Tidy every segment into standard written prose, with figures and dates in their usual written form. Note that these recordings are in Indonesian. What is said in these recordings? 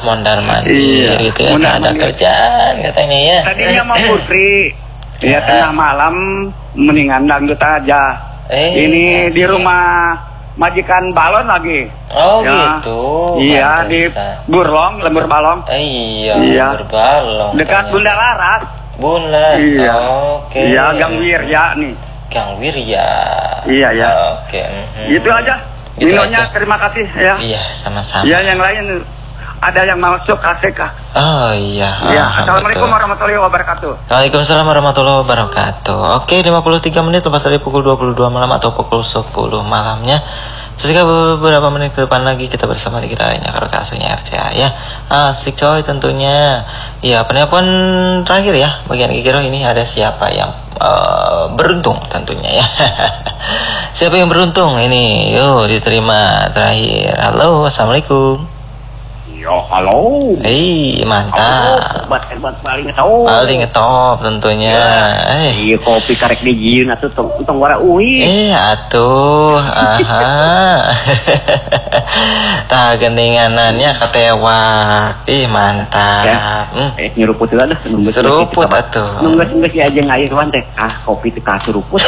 mondar mandir gitu ya, tak ada kerjaan katanya ya. Tadinya mau putri, ya tengah malam mendingan dangdut aja. Ini di rumah majikan balon lagi. Oh ya. Gitu. Iya di Burlong, Lembur Balong. Iya. Lembur Balong. Dekat Bunda Laras. Bunda. Iya. Oke. Iya, Gang Wirya nih. Gang Wirya. Iya ya. Oke. Itu aja. Minonya terima kasih ya. Iya, sama-sama. Iya, yang lain ada yang masuk KCK. Oh iya. Iya. Assalamualaikum warahmatullahi wabarakatuh. Waalaikumsalam warahmatullahi wabarakatuh. Oke, 53 menit lepas dari pukul 22 malam atau pukul 10 malamnya. Jika beberapa menit ke depan lagi kita bersama di kiranya kalau kasusnya RCA ya. Asik coy tentunya. Iya, penelpon terakhir ya bagian Kikiro ini ada siapa yang beruntung tentunya ya. Siapa yang beruntung ini? Yuk diterima terakhir. Halo, assalamualaikum. Yo, halo. Hei, mantap. Hebat paling ngetop. Paling ngetop tentunya. Iya, kopi karek dijieun atuh tong wara uwi. Atuh. Aha. Tah gendinganannya katewak. Mantap. Nyeruput heula dah. Seruput atuh. Nunggu si ajeng air wan teh. Kopi teh kasuruput.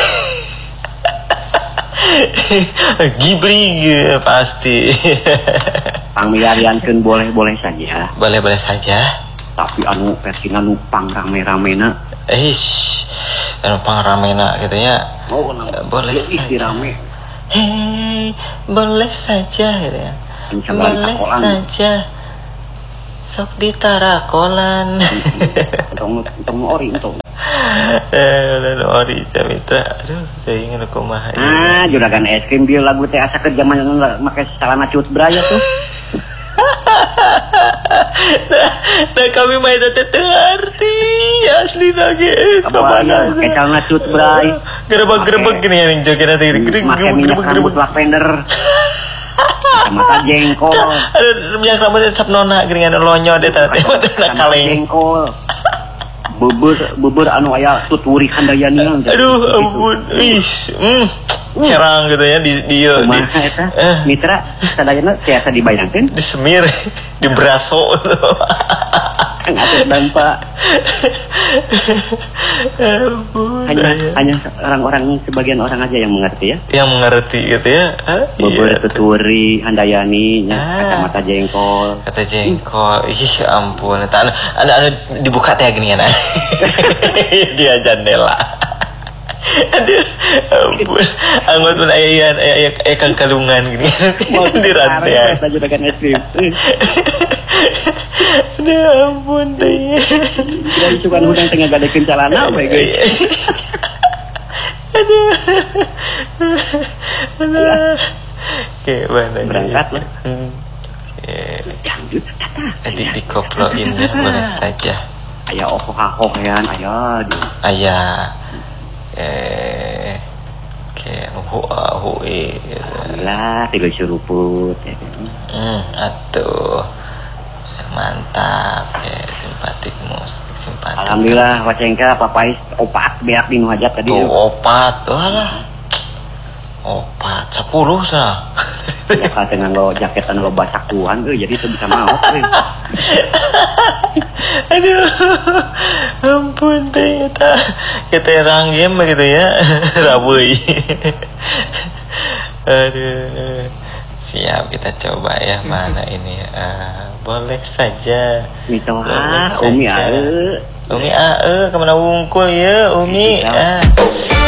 Gibrig pasti. Pangmilariankeun boleh saja. Boleh saja. Tapi anu versina nu pang rame-ramena. Anu pang ramena gitu ya. Oh, boleh saja. Rame. Hei, boleh saja gitu ya. Boleh saja. Sok ditarakolan. Tong ori entong. Ori Mitra. Aduh, teuing anu kumaha. Juragan es krim bieu lagu teh asa ke zaman make celana cut braya tuh. Nah kami main teh teu arti asli lagi kemana ke celana cut bray. Gerebek gini yang joget nanti gerebek lavender. Mata jengkol. Aduh, minyak rambut sap nona geuningan lonyo deh teh kaleng. Jengkol. Bubur anu aya tuturi handayani. Aduh ampun. Herang gitu ya di Mitra sadayana tiasa dibayangkeun disemir di braso ngatur dampak hanya orang-orang sebagian orang aja yang mengerti ya gitu ya. Bubur tuturi handayani kacamata jengkol ih ampun ada dibuka teh gini ya dia jendela. Aduh, ampun. Anggot pun ayah kang kalungan gini di rantai. Aduh, ampun teh. Dari sukan hudang tengah gadekeun calana we guys. Aduh. Oke, mana berangkat lah. Dikoploin ya, boleh saja. Aya ohoh-ahohan, aya. Lah, tiga suruput. Atuh. Mantap simpatik musik. Alhamdulillah wacengka papais opat beak di nu hajat tadi. Opat. Walah. Opat 10 sah. Ya kan dengan lo jaket anu lo basakuan jadi itu bisa maot Aduh. Ampun teh kita ranggem gitu ya. Rabuy. Aduh. Siap kita coba ya mana ini boleh saja. Mitoha Umi kemana wungkul ya Umi.